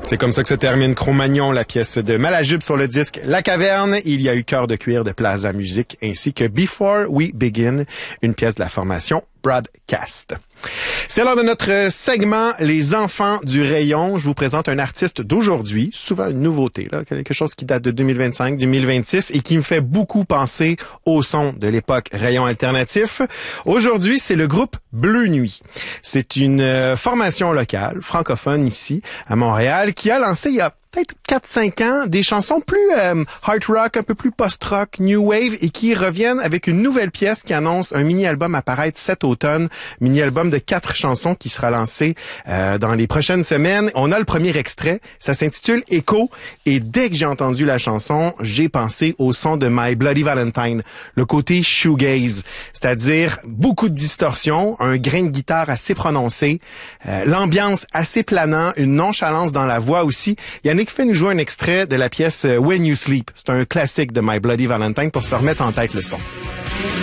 C'est comme ça que se termine Cro-Magnon, la pièce de Malajube sur le disque La Caverne. Il y a eu Cœur de cuir de Plaza Musique ainsi que Before We Begin, une pièce de la formation Broadcast. C'est l'heure de notre segment Les enfants du rayon. Je vous présente un artiste d'aujourd'hui, souvent une nouveauté, là, quelque chose qui date de 2025-2026 et qui me fait beaucoup penser au son de l'époque rayon alternatif. Aujourd'hui, c'est le groupe Bleu Nuit. C'est une formation locale, francophone ici, à Montréal, qui a lancé il y a peut-être 4-5 ans, des chansons plus hard rock, un peu plus post-rock, new wave, et qui reviennent avec une nouvelle pièce qui annonce un mini-album à paraître cet automne, mini-album de 4 chansons qui sera lancé dans les prochaines semaines. On a le premier extrait, ça s'intitule Echo, et dès que j'ai entendu la chanson, j'ai pensé au son de My Bloody Valentine, le côté shoegaze, c'est-à-dire beaucoup de distorsion, un grain de guitare assez prononcé, l'ambiance assez planant, une nonchalance dans la voix aussi. Yannick fait nous jouer un extrait de la pièce When You Sleep. C'est un classique de My Bloody Valentine pour se remettre en tête le son.